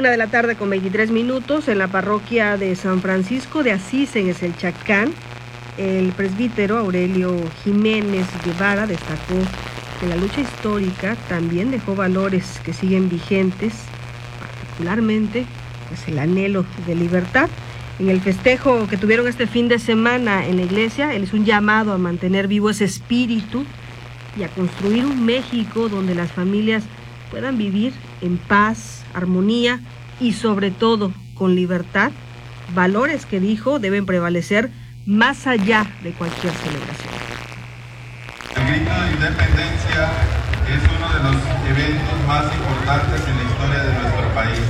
1:23 en la parroquia de San Francisco de Asís, en Eselchacán. El presbítero Aurelio Jiménez Guevara destacó que la lucha histórica también dejó valores que siguen vigentes, particularmente pues, el anhelo de libertad. En el festejo que tuvieron este fin de semana en la iglesia, él hizo un llamado a mantener vivo ese espíritu y a construir un México donde las familias puedan vivir en paz, armonía y sobre todo con libertad, valores que dijo deben prevalecer más allá de cualquier celebración. El grito de independencia es uno de los eventos más importantes en la historia de nuestro país,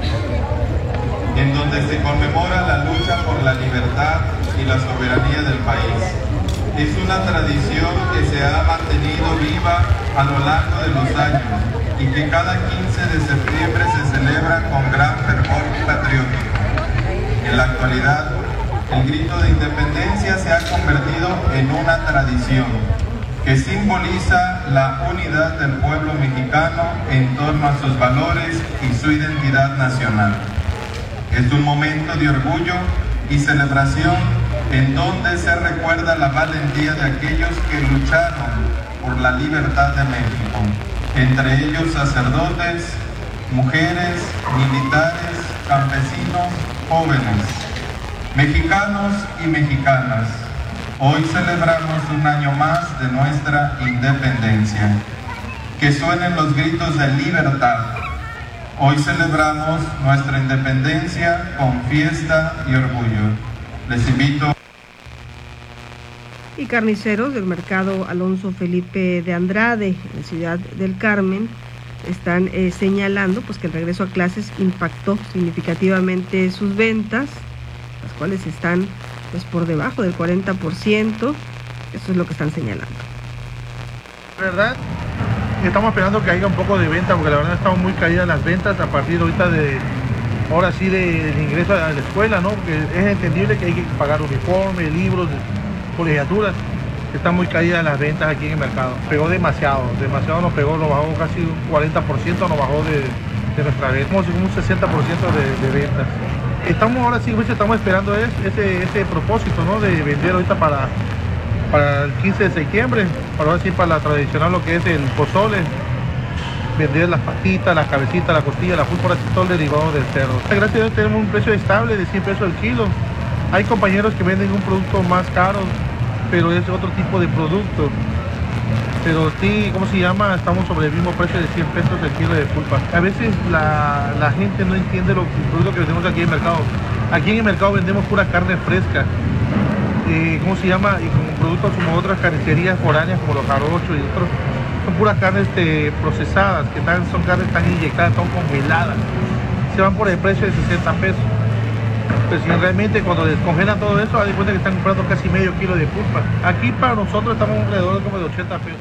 en donde se conmemora la lucha por la libertad y la soberanía del país. Es una tradición que se ha mantenido viva a lo largo de los años y que cada 15 de septiembre se celebra con gran fervor patriótico. En la actualidad, el grito de independencia se ha convertido en una tradición que simboliza la unidad del pueblo mexicano en torno a sus valores y su identidad nacional. Es un momento de orgullo y celebración en donde se recuerda la valentía de aquellos que lucharon por la libertad de México, entre ellos sacerdotes, mujeres, militares, campesinos, jóvenes, mexicanos y mexicanas. Hoy celebramos un año más de nuestra independencia. Que suenen los gritos de libertad. Hoy celebramos nuestra independencia con fiesta y orgullo. Les invito. Y carniceros del mercado Alonso Felipe de Andrade, en la ciudad del Carmen, están señalando pues, que el regreso a clases impactó significativamente sus ventas, las cuales están pues, por debajo del 40%. Eso es lo que están señalando. La verdad, estamos esperando que haya un poco de venta, porque la verdad estamos muy caídas las ventas a partir ahorita ahora sí del ingreso a la escuela, ¿no? Porque es entendible que hay que pagar uniformes, libros, colegiaturas. Están muy caídas las ventas aquí en el mercado. Pegó demasiado nos pegó, nos bajó casi un 40%, nos bajó de nuestra venta, como un 60% de ventas. Ahora sí, estamos esperando ese propósito, ¿no? De vender ahorita para el 15 de septiembre, para la tradicional, lo que es el pozole, vender las patitas, las cabecitas, la costilla, la pulpa, todo el derivado del cerdo. Gracias a Dios tenemos un precio estable de 100 pesos el kilo. Hay compañeros que venden un producto más caro, pero es otro tipo de producto. Pero sí, estamos sobre el mismo precio de 100 pesos el kilo de pulpa. A veces la gente no entiende el producto que vendemos aquí en el mercado. Aquí en el mercado vendemos pura carne fresca. Y con productos como otras carnicerías foráneas como los jarochos y otros, son puras carnes procesadas, son carnes tan inyectadas, tan congeladas. Se van por el precio de 60 pesos. Pues si realmente cuando descongelan todo eso, dan cuenta que están comprando casi medio kilo de pulpa. Aquí para nosotros estamos alrededor de como de 80 pesos.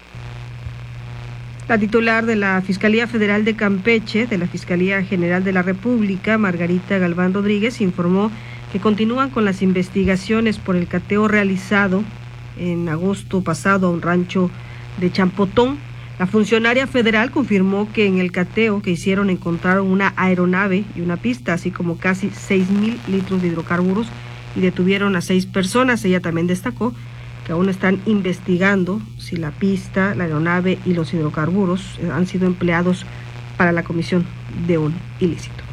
La titular de la Fiscalía Federal de Campeche, de la Fiscalía General de la República, Margarita Galván Rodríguez, informó que continúan con las investigaciones por el cateo realizado en agosto pasado a un rancho de Champotón. La funcionaria federal confirmó que en el cateo que hicieron encontraron una aeronave y una pista, así como casi 6,000 litros de hidrocarburos, y detuvieron a 6 personas. Ella también destacó que aún están investigando si la pista, la aeronave y los hidrocarburos han sido empleados para la comisión de un ilícito.